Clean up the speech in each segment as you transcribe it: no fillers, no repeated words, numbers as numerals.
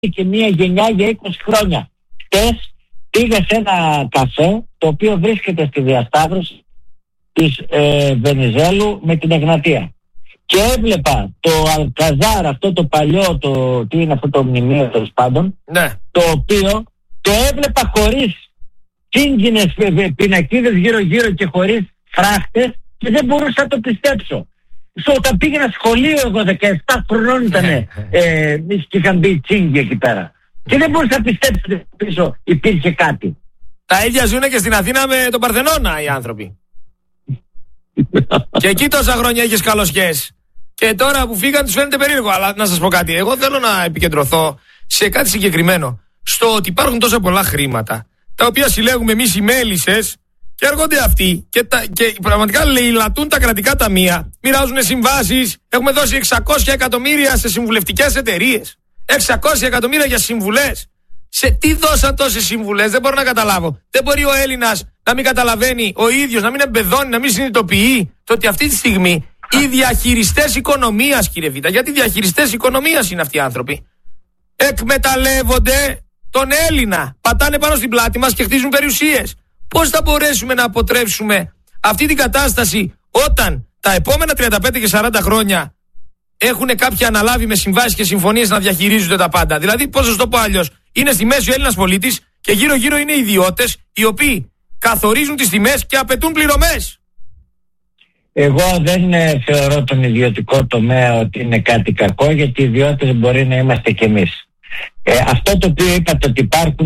και μια γενιά για 20 χρόνια. Χτες πήγα σε ένα καφέ το οποίο βρίσκεται στη διασταύρωση της Βενιζέλου με την Εγνατία. Και έβλεπα το Αλκαζάρ, αυτό το παλιό, τι είναι αυτό το μνημείο τέλος πάντων, ναι, το οποίο το έβλεπα χωρίς κίνκινες πινακίδες γύρω-γύρω και χωρίς φράχτες και δεν μπορούσα να το πιστέψω. Όταν πήγαινα σχολείο εγώ 17 χρονών ήταν και είχαν μπει τσίγκι εκεί πέρα. Και δεν μπορούσα να πιστέψω ότι πίσω υπήρχε κάτι. Τα ίδια ζουν και στην Αθήνα με τον Παρθενώνα οι άνθρωποι. Και εκεί τόσα χρόνια είχες καλοσχέσεις. Και τώρα που φύγαν τους φαίνεται περίεργο. Αλλά να σας πω κάτι, εγώ θέλω να επικεντρωθώ σε κάτι συγκεκριμένο. Στο ότι υπάρχουν τόσα πολλά χρήματα τα οποία συλλέγουμε εμείς οι μέλισσες και έρχονται αυτοί και πραγματικά λαιλατούν τα κρατικά ταμεία, μοιράζουν συμβάσεις. Έχουμε δώσει 600 εκατομμύρια σε συμβουλευτικές εταιρείες. 600 εκατομμύρια για συμβουλές. Σε τι δώσαν τόσες συμβουλές, δεν μπορώ να καταλάβω. Δεν μπορεί ο Έλληνας να μην καταλαβαίνει ο ίδιος, να μην εμπεδώνει, να μην συνειδητοποιεί το ότι αυτή τη στιγμή οι διαχειριστές οικονομίας, κύριε Β', γιατί διαχειριστές οικονομίας είναι αυτοί οι άνθρωποι, εκμεταλλεύονται τον Έλληνα. Πατάνε πάνω στην πλάτη μας και χτίζουν περιουσίες. Πώς θα μπορέσουμε να αποτρέψουμε αυτή την κατάσταση όταν τα επόμενα 35 και 40 χρόνια έχουν κάποιοι αναλάβει με συμβάσεις και συμφωνίες να διαχειρίζονται τα πάντα? Δηλαδή, πώς θα το πω αλλιώς, είναι στη μέση ο Έλληνας πολίτης και γύρω-γύρω είναι ιδιώτες οι οποίοι καθορίζουν τις τιμές και απαιτούν πληρωμές. Εγώ δεν θεωρώ τον ιδιωτικό τομέα ότι είναι κάτι κακό, γιατί οι ιδιώτες μπορεί να είμαστε κι εμείς. Αυτό το οποίο είπατε ότι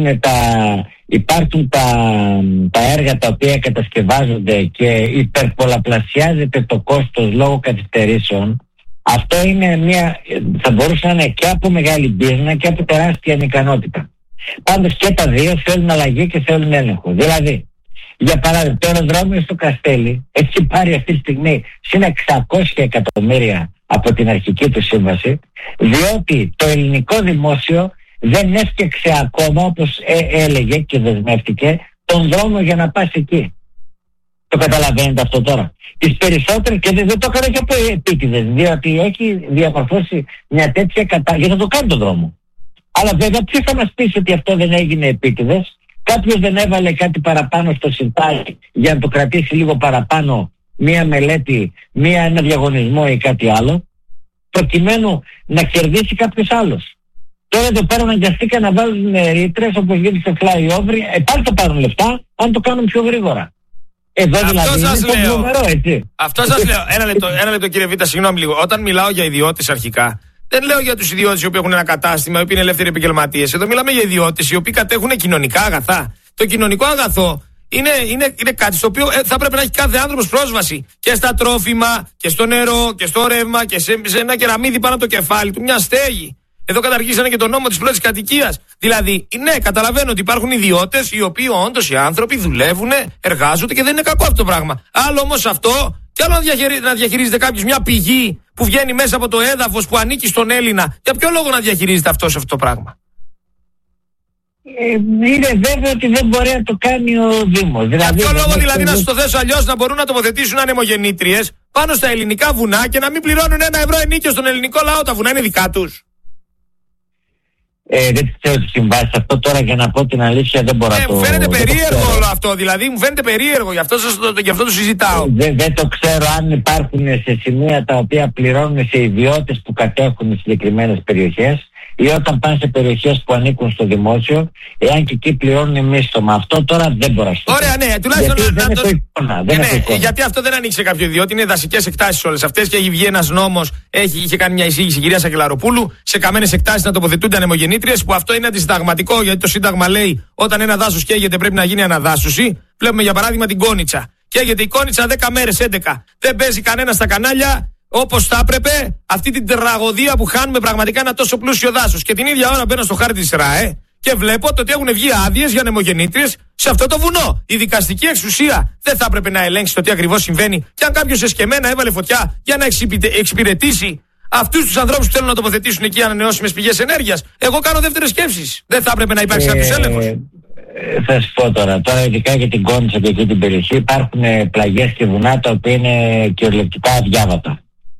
υπάρχουν τα έργα τα οποία κατασκευάζονται και υπερπολαπλασιάζεται το κόστος λόγω καθυστερήσεων, αυτό είναι θα μπορούσε να είναι και από μεγάλη μπίζνα και από τεράστια ανικανότητα. Πάντως και τα δύο θέλουν αλλαγή και θέλουν έλεγχο. Δηλαδή, για παράδειγμα, το αεροδρόμιο στο Καστέλι έχει πάρει αυτή τη στιγμή συν 600 εκατομμύρια από την αρχική του σύμβαση, διότι το ελληνικό δημόσιο δεν έφτιαξε ακόμα, όπως έλεγε και δεσμεύτηκε, τον δρόμο για να πας εκεί. Το καταλαβαίνετε αυτό τώρα? Τις περισσότερες, και δεν το έκανα και από επίτηδες, διότι έχει διαμορφώσει μια τέτοια για να το κάνει τον δρόμο. Αλλά βέβαια ποιος θα μας πει ότι αυτό δεν έγινε επίτηδες? Κάποιος δεν έβαλε κάτι παραπάνω στο σιρτάρι για να το κρατήσει λίγο παραπάνω, μία μελέτη, ένα διαγωνισμό ή κάτι άλλο, προκειμένου να κερδίσει κάποιος άλλος. Τώρα εδώ πέρα αναγκαστήκαν να βάλουν ρήτρες όπως γίνεται στο flyover, πάλι θα πάρουν λεφτά αν το κάνουν πιο γρήγορα. Εδώ αυτό δηλαδή σας είναι λέω. το νούμερο, έτσι. Αυτό σας λέω. Ένα λεπτό κύριε Β', συγγνώμη λίγο. Όταν μιλάω για ιδιώτες αρχικά, δεν λέω για τους ιδιώτες οι οποίοι έχουν ένα κατάστημα, οι οποίοι είναι ελεύθεροι επαγγελματίες. Εδώ μιλάμε για ιδιώτες οι οποίοι κατέχουν κοινωνικά αγαθά. Το κοινωνικό αγαθό είναι κάτι στο οποίο θα πρέπει να έχει κάθε άνθρωπος πρόσβαση και στα τρόφιμα και στο νερό και στο ρεύμα και σε ένα κεραμίδι πάνω από το κεφάλι του, μια στέγη. Εδώ καταργήσανε και τον νόμο της πρώτης κατοικίας. Δηλαδή, ναι, καταλαβαίνω ότι υπάρχουν ιδιώτες οι οποίοι όντως οι άνθρωποι δουλεύουν, εργάζονται και δεν είναι κακό αυτό το πράγμα. Άλλο όμως αυτό, και άλλο να διαχειρίζεται κάποιος μια πηγή που βγαίνει μέσα από το έδαφος που ανήκει στον Έλληνα. Για ποιο λόγο να διαχειρίζεται αυτό το πράγμα? Είναι βέβαιο ότι δεν μπορεί να το κάνει ο Δήμος. Για ποιο λόγο δηλαδή να σου το θέσω αλλιώς, να μπορούν να τοποθετήσουν ανεμογεννήτριες πάνω στα ελληνικά βουνά και να μην πληρώνουν 1 ευρώ ενίκιο στον ελληνικό λαό? Τα βουνά είναι δικά τους. Δεν ξέρω τι συμβάσει αυτό τώρα, για να πω την αλήθεια δεν μπορώ να το... Μου φαίνεται περίεργο όλο αυτό, δηλαδή μου φαίνεται περίεργο, γι' αυτό το συζητάω. Δεν το ξέρω αν υπάρχουν σε σημεία τα οποία πληρώνουν σε ιδιώτες που κατέχουν συγκεκριμένες περιοχές ή όταν πάνε σε περιοχές που ανήκουν στο δημόσιο, εάν και εκεί πληρώνουν μίσθωμα. Αυτό τώρα δεν μπορώ να σου πω. Ωραία, ναι, τουλάχιστον γιατί αυτό δεν ανήκει σε κάποιο ιδιώτη, είναι δασικές εκτάσεις όλες αυτές και έχει βγει ένας νόμος, είχε κάνει μια εισήγηση η κυρία Σακελαροπούλου, σε καμένες εκτάσεις να τοποθετούνται ανεμογεννήτριες, που αυτό είναι αντισυνταγματικό, γιατί το Σύνταγμα λέει όταν ένα δάσος καίγεται πρέπει να γίνει αναδάσωση. Βλέπουμε για παράδειγμα την Κόνιτσα. Καίγεται η Κόνιτσα 10 μέρες, 11. Δεν παίζει κανένα στα κανάλια όπως θα έπρεπε αυτή την τραγωδία που χάνουμε πραγματικά ένα τόσο πλούσιο δάσος. Και την ίδια ώρα μπαίνω στο χάρτη της ΡΑΕ και βλέπω ότι έχουν βγει άδειες για ανεμογεννήτριες σε αυτό το βουνό. Η δικαστική εξουσία δεν θα έπρεπε να ελέγξει το τι ακριβώς συμβαίνει, και αν κάποιος εσκεμμένα έβαλε φωτιά για να εξυπηρετήσει αυτούς τους ανθρώπους που θέλουν να τοποθετήσουν εκεί ανανεώσιμες πηγές ενέργειας, εγώ κάνω δεύτερες σκέψεις. Δεν θα έπρεπε να υπάρξει κάποιος έλεγχος? Θα σου πω τώρα ειδικά για την Κόνιτσα και εκεί την περιοχή υπάρχουν πλαγιές και βουνά τα οποία είναι κυριολεκτικά αδιάβατα.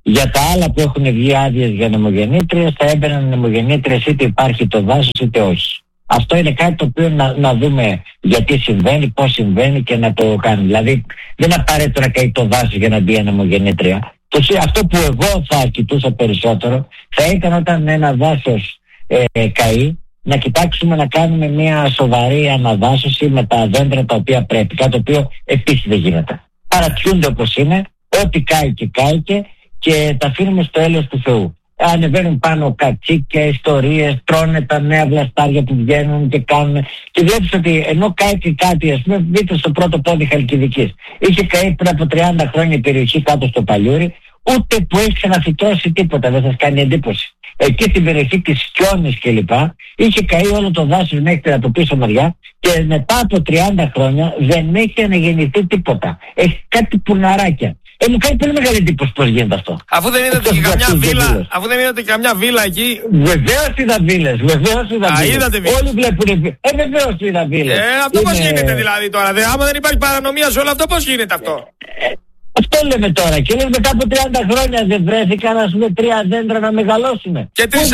Για τα άλλα που έχουν βγει άδειες για νεμογεννήτριες, θα έμπαιναν νεμογεννήτριες είτε υπάρχει το δάσος είτε όχι. Αυτό είναι κάτι το οποίο να δούμε γιατί συμβαίνει, πώς συμβαίνει και να το κάνουμε. Δηλαδή δεν είναι απαραίτητο να καεί το δάσος για να μπει νεμογεννήτρια. Αυτό που εγώ θα κοιτούσα περισσότερο θα ήταν όταν ένα δάσος καεί, να κοιτάξουμε να κάνουμε μια σοβαρή αναδάσωση με τα δέντρα τα οποία πρέπει. Κάτι το οποίο επίσης δεν γίνεται. Παρατιούνται όπως είναι, ό,τι κάηκε και τα αφήνουμε στο έλεος του Θεού. Ανεβαίνουν πάνω κατσίκια, ιστορίες, τρώνε τα νέα βλαστάρια που βγαίνουν και κάνουν. Και βλέπεις ότι ενώ κάηκε κάτι, ας πούμε, δείτε στο πρώτο πόδι Χαλκιδικής. Είχε καεί πριν από 30 χρόνια η περιοχή κάτω στο Παλιούρι, ούτε που έχει ξαναφυτρώσει τίποτα, δεν σας κάνει εντύπωση. Εκεί στην περιοχή της Σκιώνης κλπ. Είχε καεί όλο το δάσος μέχρι από πίσω μεριά και μετά από 30 χρόνια δεν έχει αναγεννηθεί τίποτα. Έχει κάτι πουρναράκια. Μου κάνει πολύ μεγάλη εντύπωση πώς γίνεται αυτό. Αφού δεν είδατε και καμιά βίλα, καμιά βίλα εκεί. Βεβαίως είδα βίλες, είδατε βίλες. Όλοι βλέπουν. Βεβαίως είδα βίλες. Αυτό πώς γίνεται δηλαδή τώρα? Άμα δεν υπάρχει παρανομία σε όλο αυτό, πώς γίνεται αυτό? Αυτό λέμε τώρα. Και λέμε μετά από 30 χρόνια δεν βρέθηκαν, ας πούμε, 3 δέντρα να μεγαλώσουν. Και 3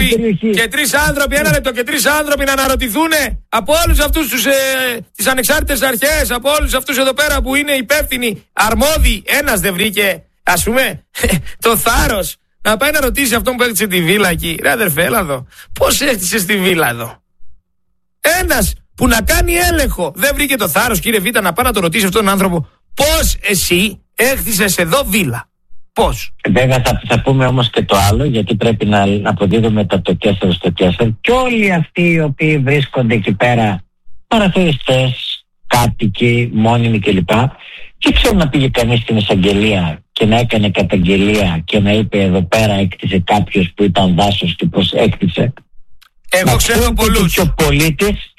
άνθρωποι, ένα λεπτό, και 3 άνθρωποι να αναρωτηθούν από όλους αυτούς τις ανεξάρτητες αρχές, από όλους αυτούς εδώ πέρα που είναι υπεύθυνοι, αρμόδιοι. Ένας δεν βρήκε, ας πούμε, το θάρρος να πάει να ρωτήσει αυτόν που έκτισε τη βίλα εκεί. Ρε αδερφέ, έλα εδώ. Πώς έκτισες τη βίλα εδώ? Ένας που να κάνει έλεγχο δεν βρήκε το θάρρος, κύριε Β, να πάει να το ρωτήσει αυτόν τον άνθρωπο. Πώς εσύ έκτισες εδώ βίλα? Πώς? Βέβαια θα πούμε όμως και το άλλο, γιατί πρέπει να αποδίδουμε το Κέσσαρο στο Κέσσαρο. Και όλοι αυτοί οι οποίοι βρίσκονται εκεί πέρα, παραθεριστές, κάτοικοι, μόνιμοι κλπ. Και ξέρω να πήγε κανείς στην εισαγγελία και να έκανε καταγγελία και να είπε εδώ πέρα έκτισε κάποιος που ήταν δάσος και πώς έκτισε. Εγώ ξέρω πολλούς. Και ο πολίτης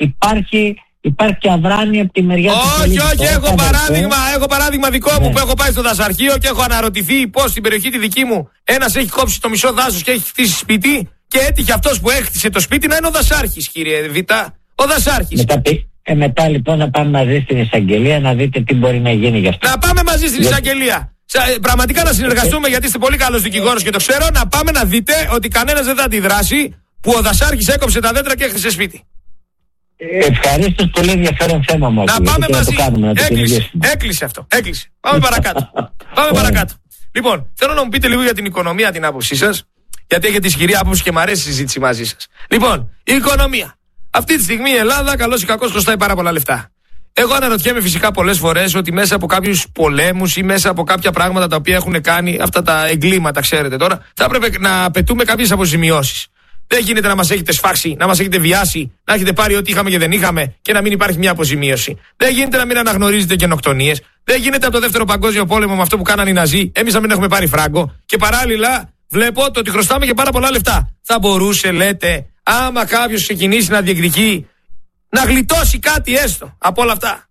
υπάρχει αδράνεια από τη μεριά του πολίτη. Όχι, έχω παράδειγμα δικό μου που έχω πάει στο δασαρχείο και έχω αναρωτηθεί πώς στην περιοχή τη δική μου ένας έχει κόψει το μισό δάσος και έχει χτίσει σπίτι και έτυχε αυτός που έκτισε το σπίτι να είναι ο δασάρχης, κύριε Βιτά. Ο δασάρχης. Μετά λοιπόν να πάμε μαζί στην εισαγγελία να δείτε τι μπορεί να γίνει γι' αυτό. Να πάμε μαζί στην εισαγγελία. Πραγματικά να συνεργαστούμε γιατί είστε πολύ καλός δικηγόρος και το ξέρω. Να πάμε να δείτε ότι κανένας δεν θα αντιδράσει που ο δασάρχης έκοψε τα δέντρα και έκτισε σπίτι. Ευχαρίστως, πολύ ενδιαφέρον θέμα όμως. Να πάμε μαζί. Έκλεισε αυτό. Πάμε παρακάτω. Λοιπόν, θέλω να μου πείτε λίγο για την οικονομία την άποψή σας, γιατί έχετε ισχυρή άποψη και μου αρέσει η συζήτηση μαζί σας. Λοιπόν, η οικονομία. Αυτή τη στιγμή η Ελλάδα, καλώς ή κακώς, χρωστάει πάρα πολλά λεφτά. Εγώ αναρωτιέμαι φυσικά πολλές φορές ότι μέσα από κάποιους πολέμους ή μέσα από κάποια πράγματα τα οποία έχουν κάνει αυτά τα εγκλήματα, ξέρετε τώρα, θα έπρεπε να απαιτούμε κάποιες αποζημιώσεις. Δεν γίνεται να μας έχετε σφάξει, να μας έχετε βιάσει, να έχετε πάρει ό,τι είχαμε και δεν είχαμε και να μην υπάρχει μια αποζημίωση. Δεν γίνεται να μην αναγνωρίζετε γενοκτονίες. Δεν γίνεται από το Δεύτερο Παγκόσμιο Πόλεμο με αυτό που κάνανε οι Ναζί, εμείς να μην έχουμε πάρει φράγκο. Και παράλληλα βλέπω το ότι χρωστάμε και πάρα πολλά λεφτά. Θα μπορούσε, λέτε, άμα κάποιος ξεκινήσει να διεκδικεί, να γλιτώσει κάτι έστω από όλα αυτά?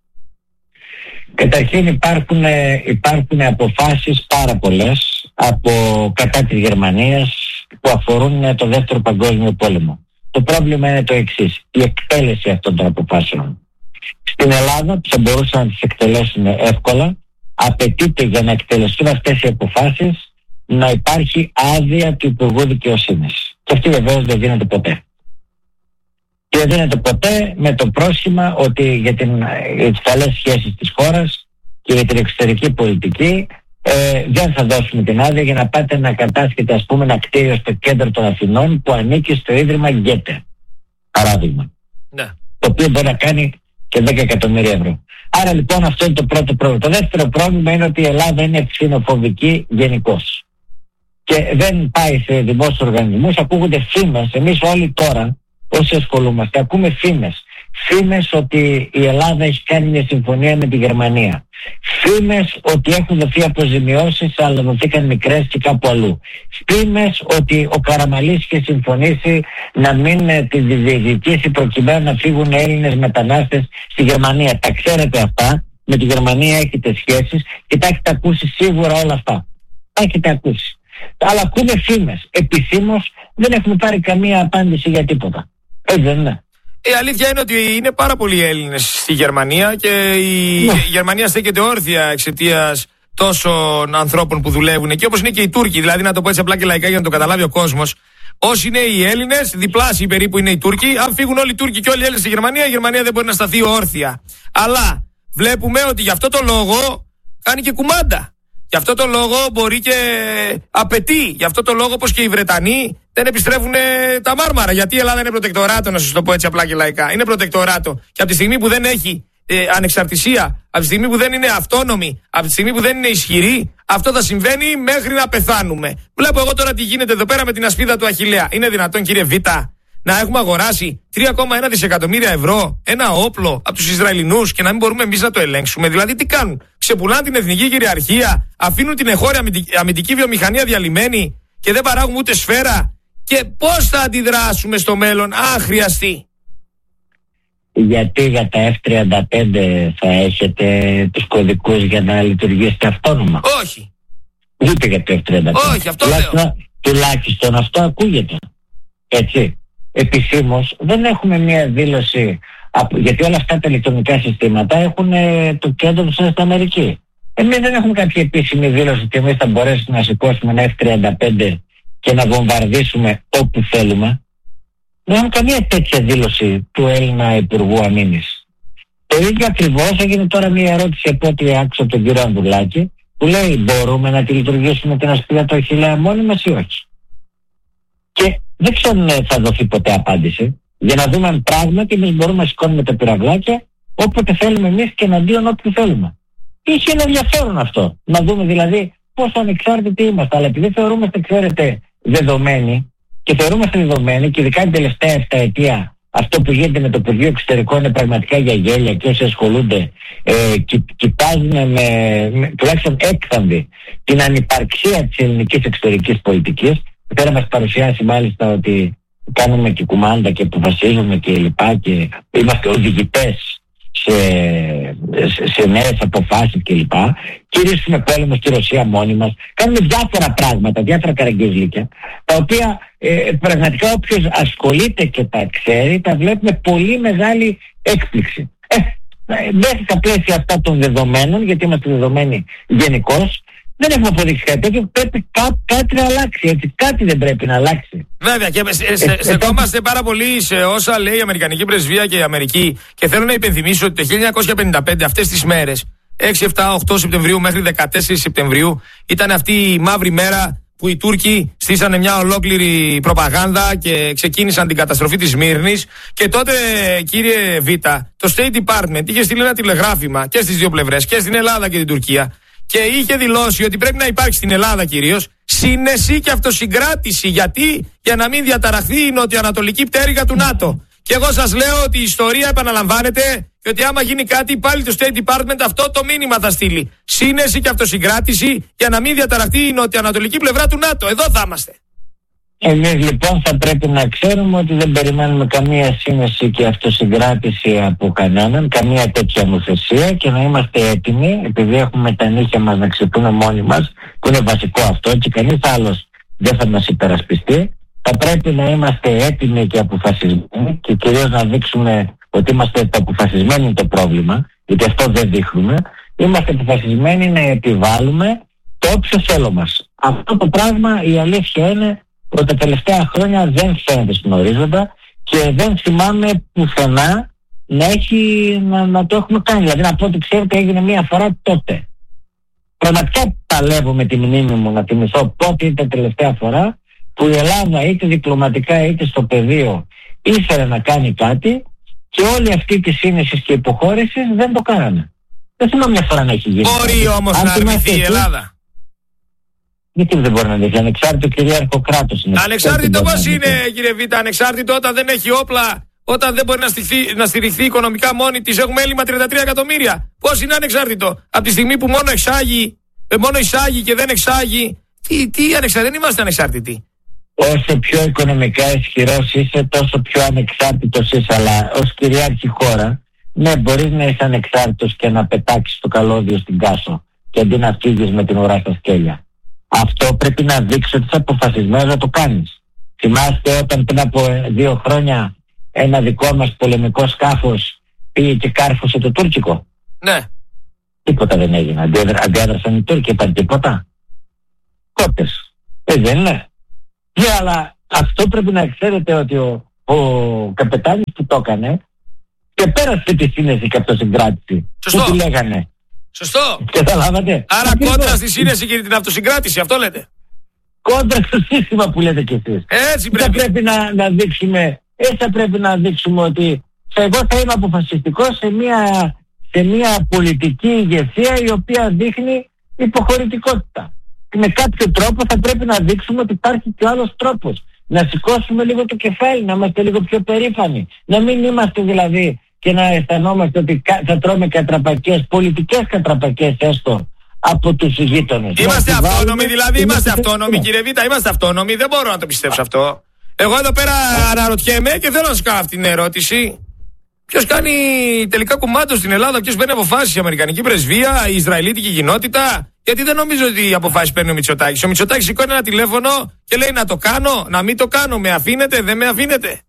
Καταρχήν υπάρχουν αποφάσεις πάρα πολλές κατά της Γερμανίας που αφορούν το Δεύτερο Παγκόσμιο Πόλεμο. Το πρόβλημα είναι το εξής: η εκτέλεση αυτών των αποφάσεων. Στην Ελλάδα, που θα μπορούσαν να τις εκτελέσουν εύκολα, απαιτείται για να εκτελεστούν αυτές οι αποφάσεις να υπάρχει άδεια του Υπουργού Δικαιοσύνης. Και αυτή βεβαίως δεν δίνεται ποτέ. Και δεν δίνεται ποτέ με το πρόσχημα ότι για τις καλές σχέσεις της χώρας και για την εξωτερική πολιτική δεν θα δώσουμε την άδεια για να πάτε να κατάσχετε, ας πούμε, ένα κτίριο στο κέντρο των Αθηνών που ανήκει στο Ίδρυμα Γκέτε, παράδειγμα. Ναι. Το οποίο μπορεί να κάνει και 10 εκατομμύρια ευρώ. Άρα λοιπόν αυτό είναι το πρώτο πρόβλημα. Το δεύτερο πρόβλημα είναι ότι η Ελλάδα είναι ξενοφοβική γενικώς. Και δεν πάει σε δημόσιους οργανισμούς, ακούγονται φήμες. Εμείς όλοι τώρα, όσοι ασχολούμαστε, ακούμε φήμες. Φήμες ότι η Ελλάδα έχει κάνει μια συμφωνία με τη Γερμανία. Φήμες ότι έχουν δοθεί αποζημιώσεις, αλλά δοθήκαν μικρές και κάπου αλλού. Φήμες ότι ο Καραμαλής είχε συμφωνήσει να μην τη διεκδικήσει προκειμένου να φύγουν Έλληνες μετανάστες στη Γερμανία. Τα ξέρετε αυτά. Με τη Γερμανία έχετε σχέσεις και τα έχετε ακούσει σίγουρα όλα αυτά. Τα έχετε ακούσει. Αλλά ακούμε φήμες. Επισήμως δεν έχουμε πάρει καμία απάντηση για τίποτα. Έτσι δεν είναι? Η αλήθεια είναι ότι είναι πάρα πολλοί Έλληνες στη Γερμανία και η Γερμανία στέκεται όρθια εξαιτίας τόσων ανθρώπων που δουλεύουν εκεί, όπως είναι και οι Τούρκοι. Δηλαδή, να το πω έτσι απλά και λαϊκά για να το καταλάβει ο κόσμος. Όσοι είναι οι Έλληνες, διπλάσιοι περίπου είναι οι Τούρκοι. Αν φύγουν όλοι οι Τούρκοι και όλοι οι Έλληνες στη Γερμανία, η Γερμανία δεν μπορεί να σταθεί όρθια. Αλλά βλέπουμε ότι γι' αυτό το λόγο κάνει και κουμάντα. Γι' αυτό το λόγο μπορεί και απαιτεί. Γι' αυτό το λόγο, όπως και οι Βρετανοί, δεν επιστρέφουν τα Μάρμαρα. Γιατί η Ελλάδα είναι προτεκτοράτο, να σας το πω έτσι απλά και λαϊκά. Είναι προτεκτοράτο. Και από τη στιγμή που δεν έχει ανεξαρτησία, από τη στιγμή που δεν είναι αυτόνομη, από τη στιγμή που δεν είναι ισχυρή, αυτό θα συμβαίνει μέχρι να πεθάνουμε. Βλέπω εγώ τώρα τι γίνεται εδώ πέρα με την ασπίδα του Αχιλλέα. Είναι δυνατόν, κύριε Βίτα, να έχουμε αγοράσει 3,1 δισεκατομμύρια ευρώ ένα όπλο από τους Ισραηλινούς και να μην μπορούμε εμείς να το ελέγξουμε? Δηλαδή, τι κάνουν? Ξεπουλάνε την εθνική κυριαρχία, αφήνουν την εγχώρια αμυντική βιομηχανία διαλυμένη και δεν παράγουν ούτε σφαίρα. Και πώς θα αντιδράσουμε στο μέλλον, αν χρειαστεί? Γιατί για τα F-35 θα έχετε τους κωδικούς για να λειτουργήσετε αυτόνομα? Όχι. Ούτε για το F-35. Όχι, αυτό λέω. Τουλάχιστον αυτό ακούγεται. Έτσι. Επισήμως δεν έχουμε μια δήλωση, γιατί όλα αυτά τα ηλεκτρονικά συστήματα έχουν το κέντρο τους στην Αμερική. Εμείς δεν έχουμε κάποια επίσημη δήλωση ότι εμείς θα μπορέσουμε να σηκώσουμε ένα F-35 και να βομβαρδίσουμε όπου θέλουμε. Δεν έχουμε καμία τέτοια δήλωση του Έλληνα Υπουργού Αμήνης. Το ίδιο ακριβώς έγινε τώρα μια ερώτηση από ό,τι άκουσα τον κύριο Ανδουλάκη, που λέει: μπορούμε να τη λειτουργήσουμε την ασπίδα του Αχιλλέα μόνοι μας ή όχι? Και δεν ξέρω αν θα δοθεί ποτέ απάντηση, για να δούμε αν πράγματι εμείς μπορούμε να σηκώνουμε τα πυραυλάκια όποτε θέλουμε εμείς και εναντίον όποιου θέλουμε. Είχε ένα ενδιαφέρον αυτό, να δούμε δηλαδή πώς ανεξάρτητοι είμαστε. Αλλά επειδή θεωρούμαστε, ξέρετε, δεδομένοι, και θεωρούμαστε δεδομένοι, και ειδικά την τελευταία 7 ετία, αυτό που γίνεται με το Υπουργείο Εξωτερικών είναι πραγματικά για γέλια, και όσοι ασχολούνται κοιτάζουν τουλάχιστον έκθαμβη την ανυπαρξία της ελληνικής εξωτερικής πολιτικής. Πέρα μας παρουσιάσει μάλιστα ότι κάνουμε και κουμάντα και αποφασίζουμε και λοιπά και είμαστε οδηγητές σε νέες αποφάσεις και λοιπά. Κηρύσουμε πόλεμο στη Ρωσία μόνοι μας. Κάνουμε διάφορα πράγματα, διάφορα καραγκιόζλικια, τα οποία πραγματικά όποιος ασχολείται και τα ξέρει, τα βλέπει με πολύ μεγάλη έκπληξη. Μέσα στα πλαίσια αυτά των δεδομένων, γιατί είμαστε δεδομένοι γενικώς, δεν έχουμε αποδείξει κάτι τέτοιο. Πρέπει κάτι να αλλάξει. Έτσι. Κάτι δεν πρέπει να αλλάξει. Βέβαια, και στεκόμαστε πάρα πολύ σε όσα λέει η Αμερικανική Πρεσβεία και η Αμερική. Και θέλω να υπενθυμίσω ότι το 1955, αυτές τις μέρες, 6, 7, 8 Σεπτεμβρίου μέχρι 14 Σεπτεμβρίου, ήταν αυτή η μαύρη μέρα που οι Τούρκοι στήσανε μια ολόκληρη προπαγάνδα και ξεκίνησαν την καταστροφή της Σμύρνης. Και τότε, κύριε Βίτα, το State Department είχε στείλει ένα τηλεγράφημα και στις δύο πλευρές, και στην Ελλάδα και την Τουρκία. Και είχε δηλώσει ότι πρέπει να υπάρχει στην Ελλάδα κυρίως σύνεση και αυτοσυγκράτηση. Γιατί? Για να μην διαταραχθεί η νοτιοανατολική πτέρυγα του ΝΑΤΟ. Και εγώ σας λέω ότι η ιστορία επαναλαμβάνεται και ότι άμα γίνει κάτι, πάλι το State Department αυτό το μήνυμα θα στείλει. Σύνεση και αυτοσυγκράτηση για να μην διαταραχθεί η νοτιοανατολική πλευρά του ΝΑΤΟ. Εδώ θα είμαστε. Εμείς λοιπόν θα πρέπει να ξέρουμε ότι δεν περιμένουμε καμία σύνεση και αυτοσυγκράτηση από κανέναν, καμία τέτοια νομοθεσία, και να είμαστε έτοιμοι, επειδή έχουμε τα νύχια μας να ξυπνούμε μόνοι μας, που είναι βασικό αυτό και κανείς άλλος δεν θα μας υπερασπιστεί. Θα πρέπει να είμαστε έτοιμοι και αποφασισμένοι, και κυρίως να δείξουμε ότι είμαστε αποφασισμένοι το πρόβλημα, γιατί αυτό δεν δείχνουμε. Είμαστε αποφασισμένοι να επιβάλλουμε το όποιο θέλω μας. Αυτό το πράγμα, η αλήθεια είναι ότι τα τελευταία χρόνια δεν φαίνεται στον ορίζοντα και δεν θυμάμαι πουθενά να το έχουμε κάνει. Δηλαδή να πω ότι ξέρετε έγινε μία φορά τότε. Πραγματικά παλεύω με τη μνήμη μου να θυμηθώ πότε ήταν η τελευταία φορά που η Ελλάδα είτε διπλωματικά είτε στο πεδίο ήθελε να κάνει κάτι και όλη αυτή τη σύνεση και υποχώρηση δεν το κάνανε. Δεν θυμάμαι μια φορά να έχει γίνει. Μπορεί όμως να αρνηθεί η Ελλάδα. Γιατί δεν μπορεί να δει, ανεξάρτητο κυρίαρχο κράτος είναι. Ανεξάρτητο πώς είναι, κύριε Βίτα, ανεξάρτητο όταν δεν έχει όπλα, όταν δεν μπορεί να στηριχθεί οικονομικά μόνη της, έχουμε έλλειμμα 33 εκατομμύρια. Πώς είναι ανεξάρτητο? Από τη στιγμή που μόνο εισάγει και δεν εξάγει, τι ανεξάρτητο, δεν είμαστε ανεξάρτητοι. Όσο πιο οικονομικά ισχυρός είσαι, τόσο πιο ανεξάρτητος είσαι, αλλά ως κυρίαρχη χώρα, ναι, μπορείς να είσαι ανεξάρτητος και να πετάξεις το καλώδιο στην Κάσο και αντί να φύγεις με την ουρά στα σκέλια. Αυτό πρέπει να δείξει ότι είσαι αποφασισμένος να το κάνεις. Θυμάστε όταν πριν από 2 χρόνια ένα δικό μας πολεμικό σκάφος πήγε και κάρφωσε το τουρκικό? Ναι. Τίποτα δεν έγινε. Αντιάδρασαν οι Τούρκοι, είπαν τίποτα. Κότες. Δεν είναι. Ναι, αλλά αυτό πρέπει να ξέρετε ότι ο καπετάνιος που το έκανε και πέρασε τη σύνεση και αυτοσυγκράτηση. Σωστό. Που τη λέγανε. Σωστό. Καταλάβατε. Άρα κόντρα στη σύνεση και την αυτοσυγκράτηση, αυτό λέτε. Κόντρα στο σύστημα που λέτε κι εσείς. Έτσι πρέπει. Θα πρέπει να δείξουμε ότι εγώ θα είμαι αποφασιστικός σε μια πολιτική ηγεσία η οποία δείχνει υποχωρητικότητα. Με κάποιο τρόπο θα πρέπει να δείξουμε ότι υπάρχει και άλλος τρόπος. Να σηκώσουμε λίγο το κεφάλι, να είμαστε λίγο πιο περήφανοι. Να μην είμαστε δηλαδή και να αισθανόμαστε ότι θα τρώμε κατραπακές, πολιτικές κατραπακές έστω από τους γείτονες. Είμαστε αυτόνομοι, δηλαδή είμαστε αυτόνομοι, κύριε Β', είμαστε αυτόνομοι, δεν μπορώ να το πιστέψω αυτό. Εγώ εδώ πέρα αναρωτιέμαι και θέλω να σας κάνω αυτή την ερώτηση. Ποιος κάνει τελικά κουμάντο στην Ελλάδα, ποιος παίρνει αποφάσεις, η Αμερικανική πρεσβεία, η Ισραηλίτικη κοινότητα? Γιατί δεν νομίζω ότι οι αποφάσεις παίρνει ο Μητσοτάκης. Ο Μητσοτάκης σηκώνει ένα τηλέφωνο και λέει να το κάνω, να μην το κάνω, με αφήνετε, δεν με αφήνετε.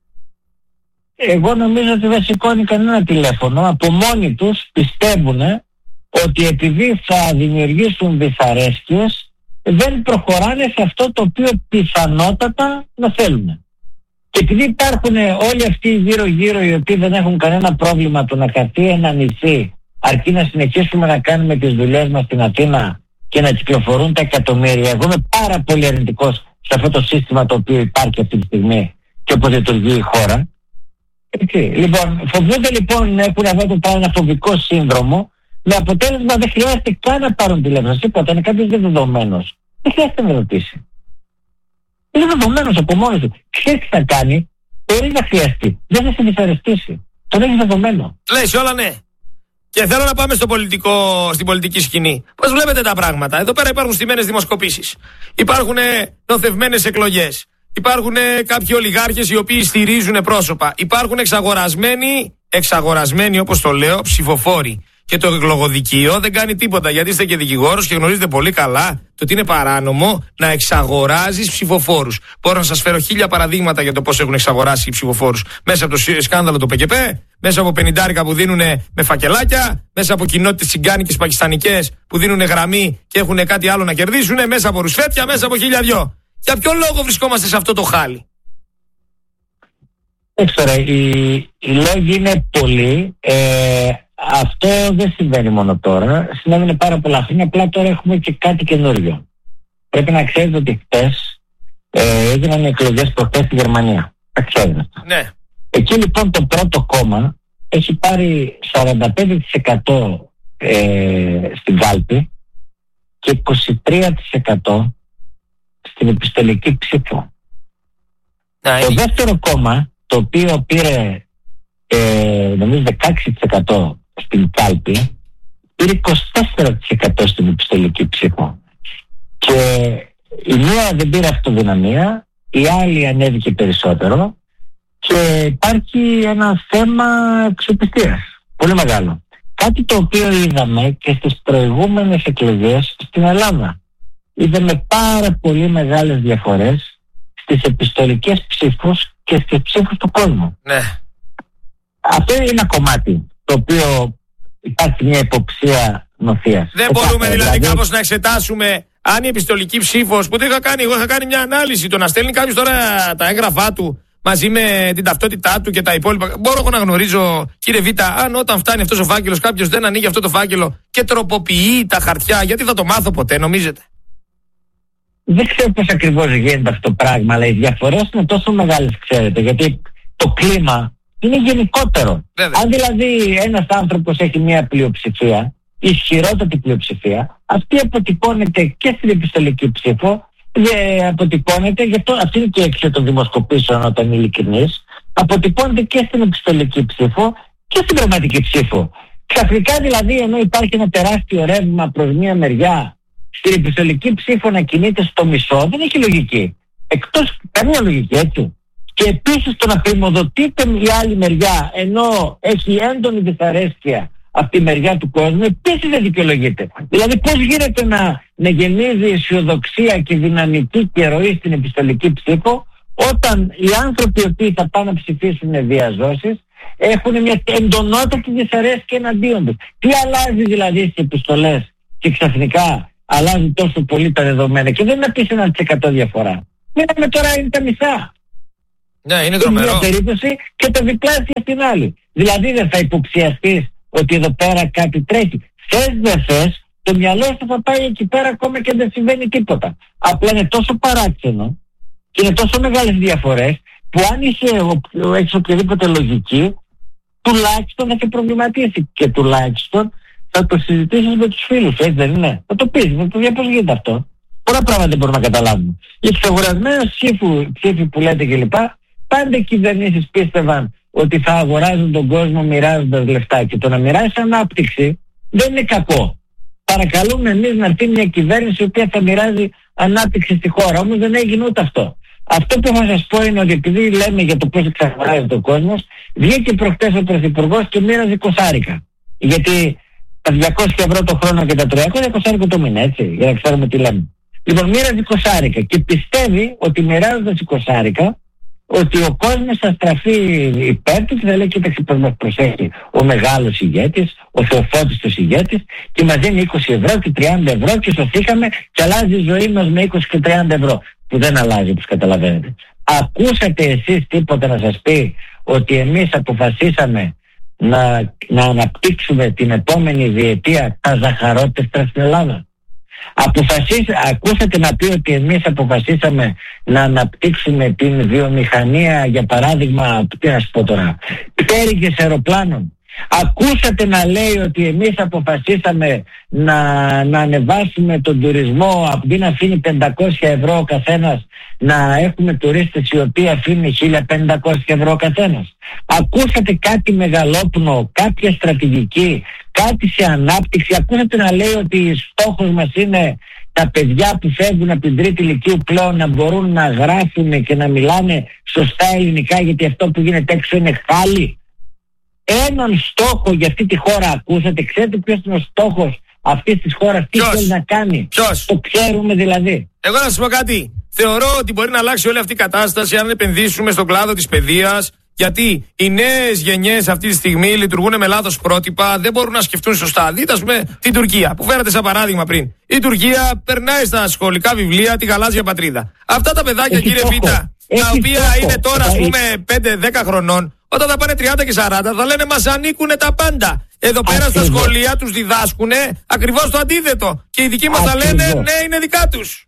Εγώ νομίζω ότι δεν σηκώνει κανένα τηλέφωνο. Από μόνοι τους πιστεύουν ότι επειδή θα δημιουργήσουν δυσαρέσκειες δεν προχωράνε σε αυτό το οποίο πιθανότατα να θέλουν. Και επειδή υπάρχουν όλοι αυτοί γύρω-γύρω οι οποίοι δεν έχουν κανένα πρόβλημα το να καθεί ένα νησί αρκεί να συνεχίσουμε να κάνουμε τις δουλειές μας στην Αθήνα και να κυκλοφορούν τα εκατομμύρια. Εγώ είμαι πάρα πολύ αρνητικός σε αυτό το σύστημα το οποίο υπάρχει αυτή τη στιγμή και όπως λειτουργεί η χώρα. Έτσι. Λοιπόν, φοβούνται λοιπόν να έχουν αυτό το ένα φοβικό σύνδρομο με αποτέλεσμα δεν χρειάζεται καν να πάρουν τηλέφωνο. Τίποτα, είναι κάποιος δεδομένος. Δεν χρειάζεται να ρωτήσει. Είναι δεδομένος από μόνος του. Ξέρει τι θα κάνει, μπορεί να χρειαστεί. Δεν θα σε δυσαρεστήσει. Τον έχει δεδομένο. Λες όλα ναι. Και θέλω να πάμε στην πολιτική σκηνή. Πώς βλέπετε τα πράγματα? Εδώ πέρα υπάρχουν στημένες δημοσκοπήσεις. Υπάρχουν νοθευμένες εκλογές. Υπάρχουν κάποιοι ολιγάρχες οι οποίοι στηρίζουν πρόσωπα. Υπάρχουν εξαγορασμένοι όπως το λέω, ψηφοφόροι. Και το εκλογοδικείο δεν κάνει τίποτα, γιατί είστε και δικηγόρος και γνωρίζετε πολύ καλά το ότι είναι παράνομο να εξαγοράζεις ψηφοφόρους. Μπορώ να σας φέρω 1000 παραδείγματα για το πώς έχουν εξαγοράσει οι ψηφοφόρους. Μέσα από το σκάνδαλο του ΠΚΠ, μέσα από 50 που δίνουν με φακελάκια, μέσα από κοινότητες τσιγκάνικες πακιστανικές που δίνουν γραμμή και έχουν κάτι άλλο να κερδίσουν, μέσα από ρουσφέτια, μέσα από 1002. Για ποιο λόγο βρισκόμαστε σε αυτό το χάλι? Τώρα, οι λόγοι είναι πολλοί. Αυτό δεν συμβαίνει μόνο τώρα. Συνέβαινε πάρα πολλά χρόνια. Απλά τώρα έχουμε και κάτι καινούριο. Πρέπει να ξέρετε ότι χτες έγιναν εκλογές προχτές στη Γερμανία. Τα ξέρετε. Ναι. Εκεί λοιπόν το πρώτο κόμμα έχει πάρει 45% στην κάλπη και 23% στην επιστολική ψήφο. Το δεύτερο κόμμα, το οποίο πήρε νομίζω 16% στην κάλπη, πήρε 24% στην επιστολική ψήφο. Και η μία δεν πήρε αυτοδυναμία, η άλλη ανέβηκε περισσότερο και υπάρχει ένα θέμα αξιοπιστίας πολύ μεγάλο. Κάτι το οποίο είδαμε και στις προηγούμενες εκλογές στην Ελλάδα. Είδαμε πάρα πολύ μεγάλες διαφορές στις επιστολικές ψήφους και στις ψήφους του κόσμου. Ναι. Αυτό είναι ένα κομμάτι το οποίο υπάρχει μια υποψία νοθείας. Δεν μπορούμε δηλαδή κάπως να εξετάσουμε αν η επιστολική ψήφος, που δεν είχα κάνει, εγώ είχα κάνει μια ανάλυση, το να στέλνει κάποιος τώρα τα έγγραφά του μαζί με την ταυτότητά του και τα υπόλοιπα. Μπορώ εγώ να γνωρίζω, κύριε Β', αν όταν φτάνει αυτός ο φάκελος κάποιος δεν ανοίγει αυτό το φάκελο και τροποποιεί τα χαρτιά, γιατί θα το μάθω ποτέ, νομίζετε? Δεν ξέρω πώς ακριβώς γίνεται αυτό το πράγμα, αλλά οι διαφορές είναι τόσο μεγάλες, ξέρετε, γιατί το κλίμα είναι γενικότερο. Βέβαια. Αν δηλαδή ένας άνθρωπος έχει μια πλειοψηφία, ισχυρότατη πλειοψηφία, αυτή αποτυπώνεται και στην επιστολική ψήφο, αποτυπώνεται, γι' αυτό αυτή είναι και έξω των δημοσκοπήσεων όταν είναι ειλικρινής, αποτυπώνεται και στην επιστολική ψήφο και στην πραγματική ψήφο. Ξαφνικά δηλαδή, ενώ υπάρχει ένα τεράστιο ρεύμα προς μια μεριά, στην επιστολική ψήφο να κινείται στο μισό, δεν έχει λογική. Εκτός καμία λογική, έτσι. Και επίσης το να πρημοδοτείται η άλλη μεριά, ενώ έχει έντονη δυσαρέσκεια από τη μεριά του κόσμου, επίσης δεν δικαιολογείται. Δηλαδή πώς γίνεται να γεμίζει αισιοδοξία και δυναμική και ροή στην επιστολική ψήφο, όταν οι άνθρωποι οι οποίοι θα πάνε να ψηφίσουν διαζώσεις, έχουν μια εντονότατη δυσαρέσκεια εναντίον τους. Τι αλλάζει δηλαδή στις επιστολές και ξαφνικά αλλάζουν τόσο πολύ τα δεδομένα και δεν είναι να πεις 1% διαφορά. Μείναμε τώρα είναι τα μισά. Ναι, είναι τρομερό. Στην μια περίπτωση και το διπλάσια στην άλλη. Δηλαδή δεν θα υποψιαστείς ότι εδώ πέρα κάτι τρέχει. Θες δεν θες, το μυαλό σου θα πάει εκεί πέρα ακόμα και δεν συμβαίνει τίποτα. Απλά είναι τόσο παράξενο και είναι τόσο μεγάλες διαφορές που αν έχεις οποιαδήποτε λογική, τουλάχιστον θα σε προβληματίσει και τουλάχιστον θα το συζητήσεις με τους φίλους, έτσι δεν είναι? Θα το πεις, παιδιά, πώς γίνεται αυτό? Πολλά πράγματα δεν μπορούμε να καταλάβουμε. Οι εξαγορασμένες ψήφοι που λέτε κλπ. Πάντα οι κυβερνήσεις πίστευαν ότι θα αγοράζουν τον κόσμο μοιράζοντας λεφτά και το να μοιράζει ανάπτυξη δεν είναι κακό. Παρακαλούμε εμείς να έρθει μια κυβέρνηση η οποία θα μοιράζει ανάπτυξη στη χώρα. Όμως δεν έγινε ούτε αυτό. Αυτό που θα σας πω είναι ότι επειδή λέμε για το πώς εξαγοράζεται ο κόσμος, βγήκε προχτές ο Πρωθυπουργός και μοίραζε 20. Γιατί τα 200 ευρώ το χρόνο και τα 300 20 το μήνα, έτσι, για να ξέρουμε τι λέμε. Λοιπόν, μοίραζε 20 και πιστεύει ότι μοιράζοντας 20 ότι ο κόσμος θα στραφεί υπέρ του και θα λέει κοίταξε πώς μας προσέχει ο μεγάλος ηγέτης, ο θεοφώτιστος ηγέτης και μας δίνει 20 ευρώ και 30 ευρώ και σωθήκαμε και αλλάζει η ζωή μας με 20 και 30 ευρώ. Που δεν αλλάζει όπως καταλαβαίνετε. Ακούσατε εσείς τίποτα να σας πει ότι εμείς αποφασίσαμε να αναπτύξουμε την επόμενη διετία τα ζαχαρότευτρα στην Ελλάδα? Ακούσατε να πει ότι εμείς αποφασίσαμε να αναπτύξουμε την βιομηχανία, για παράδειγμα, τι να σου πω τώρα, πτέρυγες αεροπλάνων? Ακούσατε να λέει ότι εμείς αποφασίσαμε να ανεβάσουμε τον τουρισμό, αντί να αφήνει 500 ευρώ ο καθένας, να έχουμε τουρίστες οι οποίοι αφήνουν 1500 ευρώ ο καθένας? Ακούσατε κάτι μεγαλόπνο, κάποια στρατηγική, κάτι σε ανάπτυξη? Ακούσατε να λέει ότι στόχος μας είναι τα παιδιά που φεύγουν από την τρίτη ηλικίου πλέον να μπορούν να γράφουν και να μιλάνε σωστά ελληνικά, γιατί αυτό που γίνεται έξω είναι χάλι? Έναν στόχο για αυτή τη χώρα ακούσατε? Ξέρετε ποιος είναι ο στόχος αυτής της χώρας? Τι θέλει να κάνει? Ποιος? Το ξέρουμε δηλαδή? Εγώ να σας πω κάτι. Θεωρώ ότι μπορεί να αλλάξει όλη αυτή η κατάσταση αν επενδύσουμε στον κλάδο της παιδείας. Γιατί οι νέες γενιές αυτή τη στιγμή λειτουργούν με λάθος πρότυπα, δεν μπορούν να σκεφτούν σωστά. Δείτε, ας πούμε, την Τουρκία που φέρατε σαν παράδειγμα πριν. Η Τουρκία περνάει στα σχολικά βιβλία τη γαλάζια πατρίδα. Αυτά τα παιδάκια, κύριε Βίτα, τα οποία είναι τώρα, ας πούμε, 5-10 χρονών, όταν θα πάνε 30 και 40, θα λένε μας ανήκουνε τα πάντα. Εδώ πέρα στα σχολεία τους διδάσκουνε ακριβώς το αντίθετο. Και οι δικοί μας θα λένε ναι, είναι δικά τους.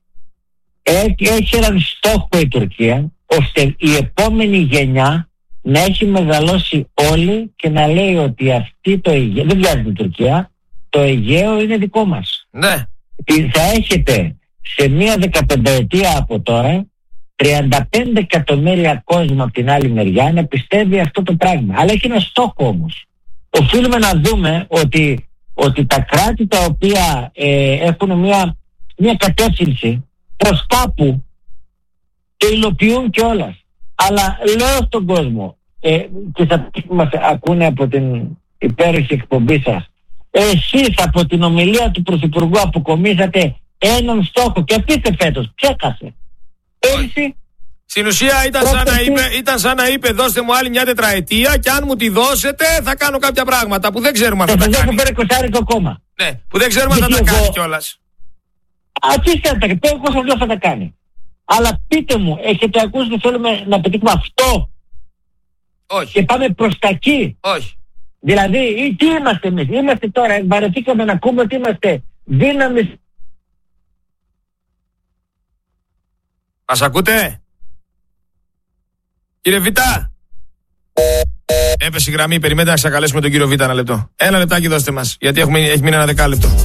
Έχει έναν στόχο η Τουρκία, ώστε η επόμενη γενιά να έχει μεγαλώσει όλοι και να λέει ότι αυτή το Αιγαίο, δεν βιάζει την Τουρκία, το Αιγαίο είναι δικό μας. Ναι. Θα έχετε σε μία 15ετία από τώρα 35 εκατομμύρια κόσμο από την άλλη μεριά να πιστεύει αυτό το πράγμα. Αλλά έχει ένα στόχο όμως. Οφείλουμε να δούμε ότι τα κράτη τα οποία έχουν μια κατεύθυνση προς κάπου το υλοποιούν κιόλας. Αλλά λέω στον κόσμο και σε αυτούς που μας ακούνε από την υπέροχη εκπομπή σας, εσείς από την ομιλία του Πρωθυπουργού αποκομίσατε έναν στόχο και αφήστε φέτος, ξέχασε. Πέρυσι στην ουσία ήταν σαν να είπε δώστε μου άλλη μια τετραετία και αν μου τη δώσετε θα κάνω κάποια πράγματα που δεν ξέρουμε αν θα τα κάνει. Θα σας δώσω 5 ακόμα. Ναι, που δεν ξέρουμε αν θα τα κάνει κιόλας. Αφήστε να τα κάνει, εγώ σας λέω θα τα κάνει. Αλλά πείτε μου, έχετε ακούσει ότι θέλουμε να πετύχουμε αυτό? Όχι. Και πάμε προς τα εκεί? Όχι. Δηλαδή, τι είμαστε εμείς? Είμαστε τώρα, βαρεθήκαμε να ακούμε ότι είμαστε δύναμης. Μας ακούτε? Κύριε Βίτα. Έπεσε η γραμμή, περιμένετε να ξακαλέσουμε τον κύριο Βίτα ένα λεπτό. Ένα λεπτάκι δώστε μας, γιατί έχει μείνει ένα 10 λεπτό.